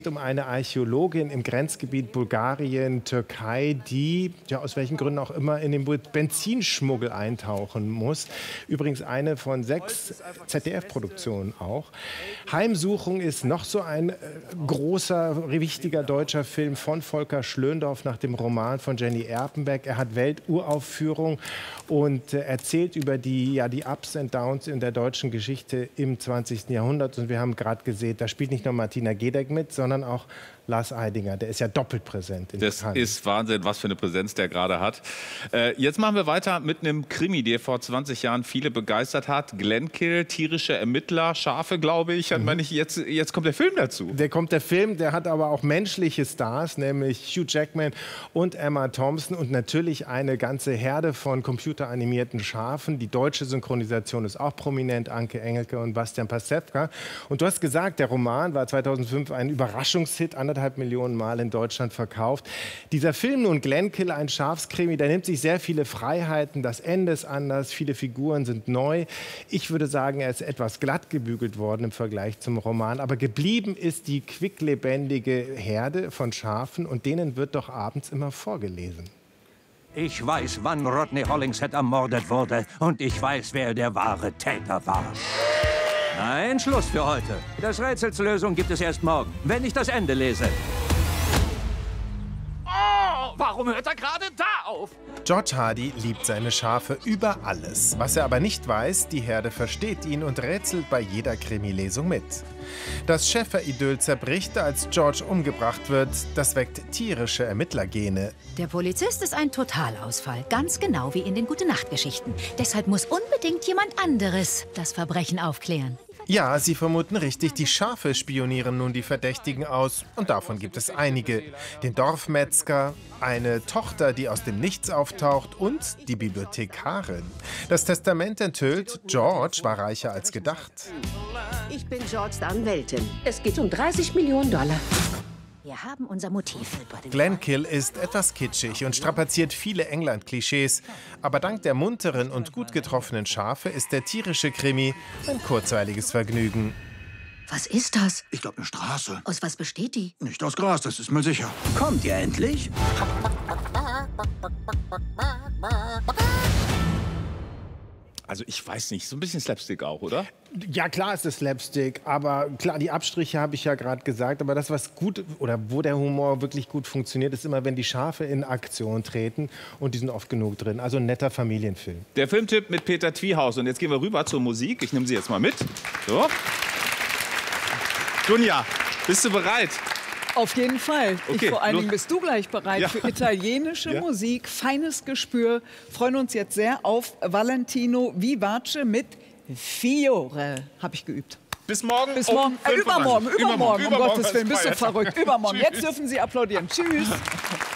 Um eine Archäologin im Grenzgebiet Bulgarien, Türkei, die, ja, aus welchen Gründen auch immer, in den Benzinschmuggel eintauchen muss. Übrigens eine von 6 ZDF-Produktionen auch. Heimsuchung ist noch so ein großer, wichtiger deutscher Film von Volker Schlöndorff nach dem Roman von Jenny Erpenbeck. Er hat Welturaufführung und erzählt über die Ups and Downs in der deutschen Geschichte im 20. Jahrhundert. Und wir haben gerade gesehen, da spielt nicht nur Martina Gedeck mit, sondern auch Lars Eidinger. Der ist ja doppelt präsent. Das ist Wahnsinn, was für eine Präsenz der gerade hat. Jetzt machen wir weiter mit einem Krimi, der vor 20 Jahren viele begeistert hat. Glenkill, tierische Ermittler, Schafe, glaube ich. Jetzt kommt der Film dazu. Der Film, der hat aber auch menschliche Stars, nämlich Hugh Jackman und Emma Thompson und natürlich eine ganze Herde von computeranimierten Schafen. Die deutsche Synchronisation ist auch prominent, Anke Engelke und Bastian Pastewka. Und du hast gesagt, der Roman war 2005 ein Überraschungshit, 1,5 Millionen Mal in Deutschland verkauft. Dieser Film nun, Glenkill, ein Schafskrimi, der nimmt sich sehr viele Freiheiten. Das Ende ist anders, viele Figuren sind neu. Ich würde sagen, er ist etwas glatt gebügelt worden im Vergleich zum Roman. Aber geblieben ist die quicklebendige Herde von Schafen und denen wird doch abends immer vorgelesen. Ich weiß, wann Rodney Hollingshead ermordet wurde und ich weiß, wer der wahre Täter war. Nein, Schluss für heute. Das Rätsels Lösung gibt es erst morgen, wenn ich das Ende lese. Oh, warum hört er gerade da auf? George Hardy liebt seine Schafe über alles. Was er aber nicht weiß, die Herde versteht ihn und rätselt bei jeder Krimi-Lesung mit. Das Schäferidyll zerbricht, als George umgebracht wird. Das weckt tierische Ermittlergene. Der Polizist ist ein Totalausfall, ganz genau wie in den Gute-Nacht-Geschichten. Deshalb muss unbedingt jemand anderes das Verbrechen aufklären. Ja, Sie vermuten richtig, die Schafe spionieren nun die Verdächtigen aus. Und davon gibt es einige. Den Dorfmetzger, eine Tochter, die aus dem Nichts auftaucht und die Bibliothekarin. Das Testament enthüllt, George war reicher als gedacht. Ich bin Georges Anwältin. Es geht um 30 Millionen $. Wir haben unser Motiv. Glenkill ist etwas kitschig und strapaziert viele England-Klischees. Aber dank der munteren und gut getroffenen Schafe ist der tierische Krimi ein kurzweiliges Vergnügen. Was ist das? Ich glaube, eine Straße. Aus was besteht die? Nicht aus Gras, das ist mir sicher. Kommt ihr endlich? Also ich weiß nicht, so ein bisschen Slapstick auch, oder? Ja, klar ist es Slapstick, aber klar, die Abstriche habe ich ja gerade gesagt. Aber das, was gut oder wo der Humor wirklich gut funktioniert, ist immer, wenn die Schafe in Aktion treten und die sind oft genug drin. Also ein netter Familienfilm. Der Filmtipp mit Peter Twiehaus. Und jetzt gehen wir rüber zur Musik. Ich nehme sie jetzt mal mit. So. Dunja, bist du bereit? Auf jeden Fall. Okay, Vor allen Dingen bist du gleich bereit für italienische Musik, feines Gespür. Freuen uns jetzt sehr auf Valentino Vivace mit Fiore. Habe ich geübt. Bis morgen. Bis morgen. Übermorgen. Um Gottes Willen, bist du Feiertag. verrückt. Übermorgen. Jetzt dürfen Sie applaudieren. Tschüss.